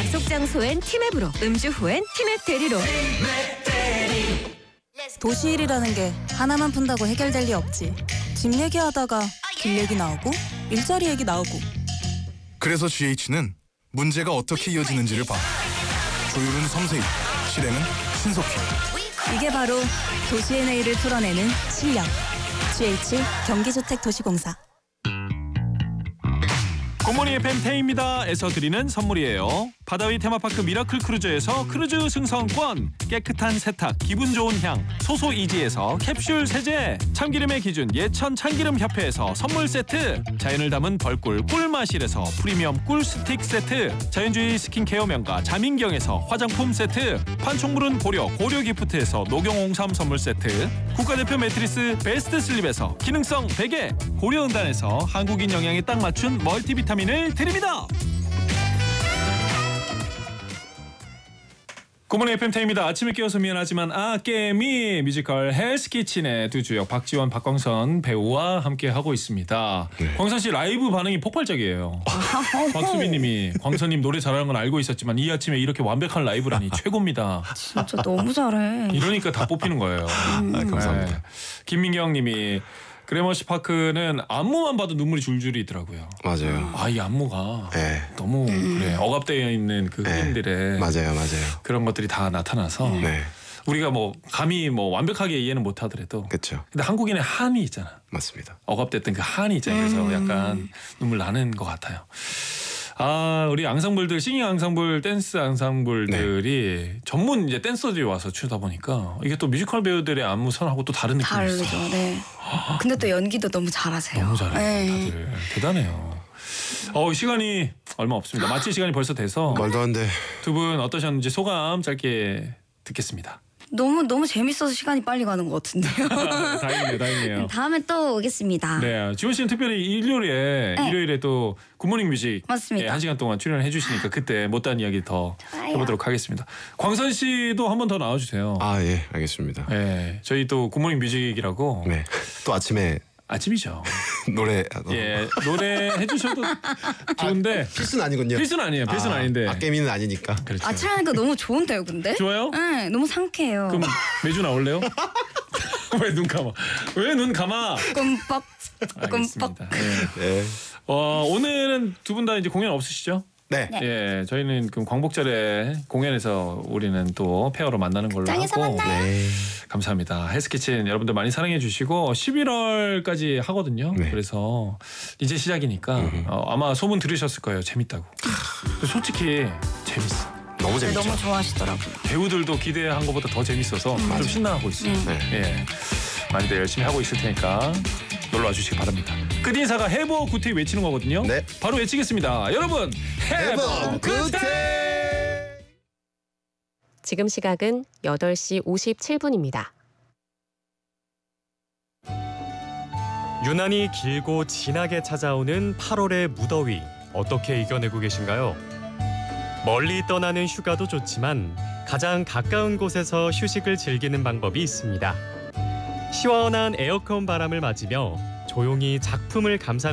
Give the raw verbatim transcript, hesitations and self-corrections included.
약속 장소엔 티맵으로, 음주 후엔 티맵 대리로. 도시 일이라는 게 하나만 푼다고 해결될 리 없지. 집 얘기하다가 길 얘기 나오고 일자리 얘기 나오고. 그래서 지에이치는 문제가 어떻게 이어지는지를 봐. 조율은 섬세히, 실행은 신속히. 이게 바로 도시의 내일을 풀어내는 실력. 지에이치 경기주택도시공사. 굿모닝 에프엠 태희입니다.에서 드리는 선물이에요. 바다위 테마파크 미라클 크루즈에서 크루즈 승선권, 깨끗한 세탁, 기분 좋은 향, 소소이지에서 캡슐 세제, 참기름의 기준 예천 참기름협회에서 선물 세트, 자연을 담은 벌꿀 꿀마실에서 프리미엄 꿀 스틱 세트, 자연주의 스킨케어 명가 자민경에서 화장품 세트, 판촉물은 고려 고려기프트에서 녹용홍삼 선물 세트, 국가대표 매트리스 베스트 슬립에서 기능성 베개, 고려은단에서 한국인 영양에 딱 맞춘 멀티비타민을 드립니다. 굿모닝 에프엠 태희입니다. 아침에 깨워서 미안하지만 아깨미 뮤지컬 헬스키친의 두 주역 박지원, 박광선 배우와 함께하고 있습니다. 네. 광선 씨 라이브 반응이 폭발적이에요. 박수빈님이 광선님 노래 잘하는 건 알고 있었지만 이 아침에 이렇게 완벽한 라이브라니 최고입니다. 진짜 너무 잘해. 이러니까 다 뽑히는 거예요. 음. 아, 감사합니다. 네. 김민경님이 그래머시 파크는 안무만 봐도 눈물이 줄줄이 있더라고요. 맞아요. 아, 이 안무가 네. 너무 음. 그래 억압되어 있는 그 흑인들의 네. 맞아요, 맞아요. 그런 것들이 다 나타나서 네. 우리가 뭐 감히 뭐 완벽하게 이해는 못하더라도 그렇죠. 근데 한국인의 한이 있잖아. 맞습니다. 억압됐던 그 한이 있잖아요. 그래서 음. 약간 눈물 나는 것 같아요. 아, 우리 앙상블들, 싱잉 앙상블, 댄스 앙상블들이 네. 전문 이제 댄서들이 와서 추다 보니까 이게 또 뮤지컬 배우들의 안무 선하고 또 다른 느낌이 있어요. 다르죠. 네. 근데 또 연기도 너무 잘하세요. 너무 잘해요. 네. 다들 대단해요. 어, 시간이 얼마 없습니다. 마칠 시간이 벌써 돼서 말도 안 돼. 두 분 어떠셨는지 소감 짧게 듣겠습니다. 너무 너무 재밌어서 시간이 빨리 가는 것 같은데요. 다행이네요, 다행이네요. 다음에 또 오겠습니다. 네, 지원 씨는 특별히 일요일에 네. 일요일에 또 굿모닝 뮤직 맞습니다. 예, 한 시간 동안 출연을 해주시니까 그때 못다한 이야기 더 좋아요. 해보도록 하겠습니다. 광선 씨도 한 번 더 나와주세요. 아, 예, 알겠습니다. 예, 저희 또 굿모닝 뮤직이라고 네. 또 아침에 아침이죠. 노래 예, 노래 해주셔도 좋은데 필수는 아니군요. 필수는 아니에요. 필수는 아, 아닌데. 아깨미는 아니니까. 그렇죠. 아침에 하니까 너무 좋은데요, 근데? 좋아요? 네, 너무 상쾌해요. 그럼 매주 나올래요? 왜 눈 감아? 왜 눈 감아? 끔뻑, 끔뻑. 알겠습니다. 예. 네. 어, 오늘은 두 분 다 이제 공연 없으시죠? 네. 네. 예, 저희는 그럼 광복절에 공연에서 우리는 또 페어로 만나는 걸로 극장에서 하고 만나요. 네. 감사합니다. 헬스키친 여러분들 많이 사랑해 주시고 십일월까지 하거든요. 네. 그래서 이제 시작이니까 어, 아마 소문 들으셨을 거예요. 재밌다고. 솔직히 재밌어. 너무 네, 재밌죠. 너무 좋아하시더라고요. 배우들도 기대한 것보다 더 재밌어서 좀 신나하고 있어요. 음. 네. 예, 많이들 열심히 하고 있을 테니까 놀러와 주시기 바랍니다. 끝인사가 해보 굿테이 외치는 거거든요. 네. 바로 외치겠습니다. 여러분 해보 해보 굿테이. 지금 시각은 여덟 시 오십칠 분입니다. 유난히 길고 진하게 찾아오는 팔월의 무더위 어떻게 이겨내고 계신가요? 멀리 떠나는 휴가도 좋지만 가장 가까운 곳에서 휴식을 즐기는 방법이 있습니다. 시원한 에어컨 바람을 맞으며 조용히 작품을 감상